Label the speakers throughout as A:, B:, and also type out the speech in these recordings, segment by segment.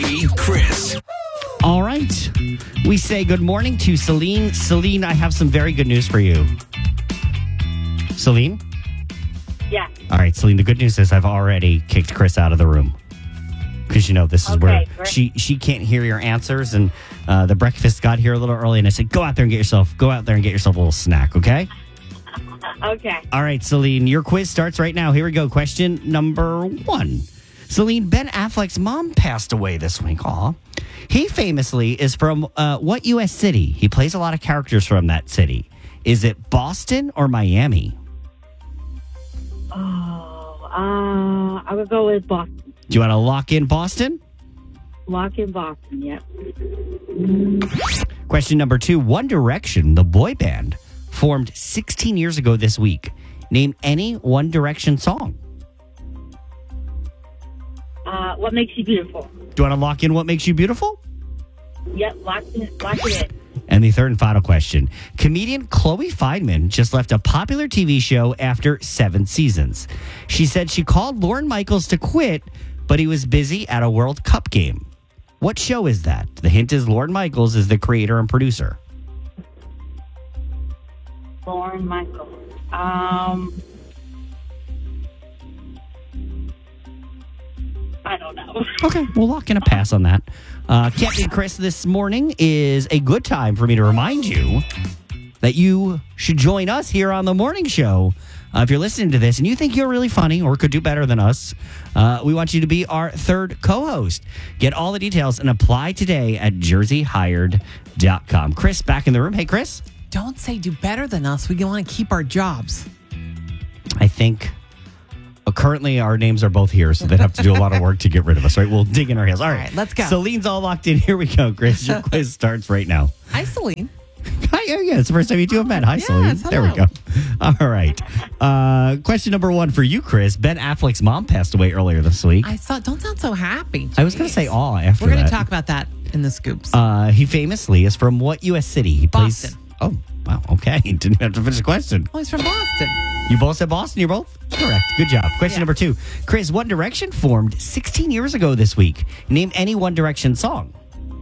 A: Chris.
B: All right. We say good morning to Celine. Celine, I have some very good news for you. Celine?
C: Yeah.
B: All right, Celine, the good news is I've already kicked Chris out of the room. Because, this is where
C: great.
B: she can't hear your answers. And the breakfast got here a little early. And I said, go out there and get yourself a little snack, okay?
C: Okay.
B: All right, Celine, your quiz starts right now. Here we go. Question number 1. Celine, Ben Affleck's mom passed away this week. Aw. He famously is from what U.S. city? He plays a lot of characters from that city. Is it Boston or Miami?
C: I would go with Boston.
B: Do you want to lock in Boston?
C: Lock in Boston, yep.
B: Question number 2. One Direction, the boy band, formed 16 years ago this week. Name any One Direction song.
C: What Makes You Beautiful?
B: Do you want to lock in What Makes You Beautiful?
C: Yep, lock it in.
B: And the third and final question. Comedian Chloe Fineman just left a popular TV show after 7 seasons. She said she called Lorne Michaels to quit, but he was busy at a World Cup game. What show is that? The hint is Lorne Michaels is the creator and producer.
C: Lorne Michaels. I don't know.
B: Okay, we'll lock in a pass on that. Captain Chris, this morning is a good time for me to remind you that you should join us here on the morning show. If you're listening to this and you think you're really funny or could do better than us, we want you to be our third co-host. Get all the details and apply today at jerseyhired.com. Chris, back in the room. Hey, Chris.
D: Don't say do better than us. We want to keep our jobs.
B: I think currently our names are both here, so they'd have to do a lot of work to get rid of us, right? We'll dig in our heels. All right,
D: let's go.
B: Celine's all locked in. Here we go, Chris. Your quiz starts right now.
D: Hi, Celine.
B: Hi, yeah, it's the first time you two have met. Hi, Celine.
D: Yes,
B: There we go.
D: hello.
B: All right. Question number 1 for you, Chris. Ben Affleck's mom passed away earlier this week.
D: Don't sound so happy.
B: I was going to say aw after
D: We're going
B: that.
D: to talk about that in the scoops.
B: He famously is from what U.S. city? He plays.
D: Boston.
B: Oh, wow. Okay. Didn't have to finish the question.
D: Oh, he's from Boston.
B: You both said Boston? You're both correct. Good job. Question number 2. Chris, One Direction formed 16 years ago this week. Name any One Direction song.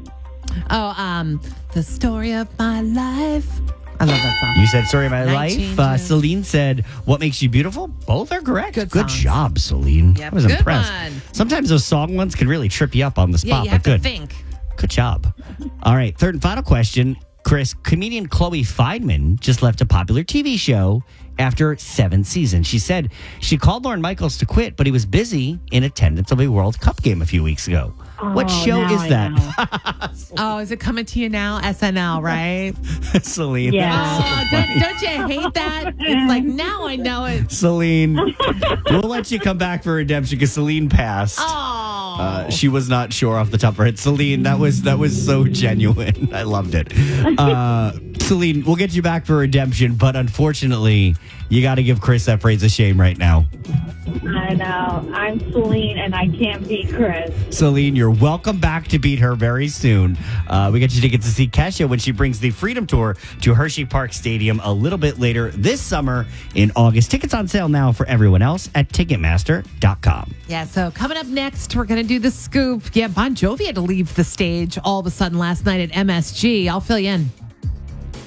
D: Oh, The Story of My Life. I love that song.
B: You said Story of My
D: Night
B: Life.
D: Changes.
B: Celine said What Makes You Beautiful. Both are correct.
D: Good
B: Good
D: songs.
B: job, Celine.
D: Yep,
B: I was
D: good
B: impressed.
D: one.
B: Sometimes those song ones can really trip you up on the spot.
D: Yeah, you have
B: but good.
D: to think.
B: Good job. All right. Third and final question. Chris, comedian Chloe Fineman just left a popular TV show after 7 seasons. She said she called Lorne Michaels to quit, but he was busy in attendance of a World Cup game a few weeks ago. What show
C: now
B: is
C: I
B: that?
D: Oh, is it coming to you now? SNL, right?
B: Celine.
C: Yeah.
B: that's so
D: Oh,
B: funny.
D: don't you hate that? It's like, now I know it.
B: Celine, we'll let you come back for redemption because Celine passed.
D: Oh.
B: She was not sure off the top of her head. Celine, that was so genuine. I loved it. Celine, we'll get you back for redemption, but unfortunately, you got to give Chris that praise of shame right now.
C: I know. I'm Celine, and I can't beat Chris.
B: Celine, you're welcome back to beat her very soon. We get you tickets to see Kesha when she brings the Freedom Tour to Hershey Park Stadium a little bit later this summer in August. Tickets on sale now for everyone else at Ticketmaster.com.
D: Yeah, so coming up next, we're going to do the scoop. Yeah, Bon Jovi had to leave the stage all of a sudden last night at MSG. I'll fill you in.